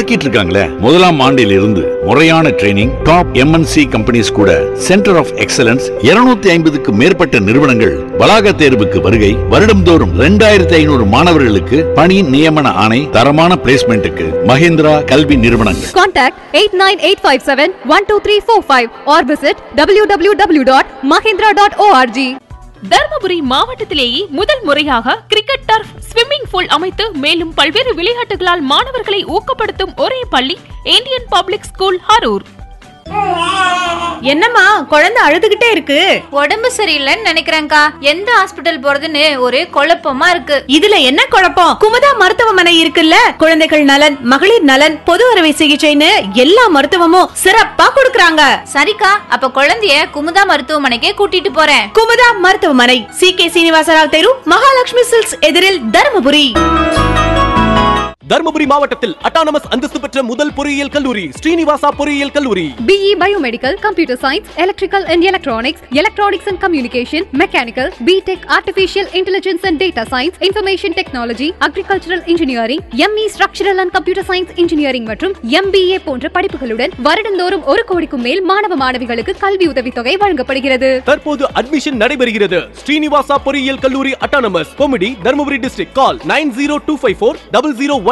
உருவாக்கிட்டு இருக்காங்களே. முதலாம் ஆண்டில் இருந்து முறையான ட்ரைனிங், டாப் MNC கம்பெனிஸ் கூட சென்டர் ஆஃப் எக்ஸலன்ஸ் 250க்கு மேற்பட்ட நிறுவனங்கள் வளாக தேர்வுக்கு வருகை. வருடம்தோறும் 2500 மாணவர்களுக்கு பணி நியமன ஆணை. தரமான பிளேஸ்மெண்ட்டுக்கு மஹிந்திரா கல்வி நிறுவனங்கள். Contact 8985712345 or visit www.mahindra.org. Dharmapuri மாவட்டத்திலேயே முதல் முறையாக கிரிக்கெட் டர்ஃப், ஸ்விம்மிங் பூல் அமைத்து மேலும் பல்வேறு விளையாட்டுகளால் மாணவர்களை ஊக்கப்படுத்தும் ஒரே பள்ளி இந்தியன் பப்ளிக் ஸ்கூல் அரூர். என்னம்மா குழந்தை அழுதுகிட்டே இருக்கு? உடம்பு சரியில்லைன்னு நினைக்கிறேன்க்கா. எந்த ஹாஸ்பிடல் போறதுன்னு ஒரே குழப்பமா இருக்கு. இதுல என்ன குழப்பம்? குமுதா மருத்துவமனை இருக்குல்ல. குழந்தைகள் நலன், மகளிர் நலன், பொது அறுவை சிகிச்சைன்னு எல்லா மருத்துவமும் சிறப்பா கொடுக்கறாங்க. சரிக்கா, அப்ப குழந்தைய குமுதா மருத்துவமனைக்கே கூட்டிட்டு போறேன். குமுதா மருத்துவமனை, CK சீனிவாசராவ் தெரு, மகாலட்சுமி சில்க்ஸ் எதிரில், தர்மபுரி. தர்மபுரி மாவட்டத்தில் அட்டானமஸ் அந்தஸ்து பெற்ற முதல் பொறியியல் கல்லூரி ஸ்ரீனிவாசா பொறியியல் கல்லூரி. BE Biomedical, Computer Science, Electrical and Electronics, Electronics and Communication, Mechanical, BTech, Artificial Intelligence and Data Science, Information Technology, Agricultural Engineering, ME Structural and Computer Science Engineering மற்றும் MBA போன்ற படிப்புகளுடன் வருடந்தோறும் 1 கோடிக்கும் மேல் மாணவ மாணவிகளுக்கு கல்வி உதவித்தொகை வழங்கப்படுகிறது. தற்போது அட்மிஷன் நடைபெறுகிறது. ஸ்ரீனிவாசா பொறியியல் கல்லூரி அட்டானமஸ், கொமிடி, தர்மபுரி டிஸ்ட்ரிக்ட். கால் 90254001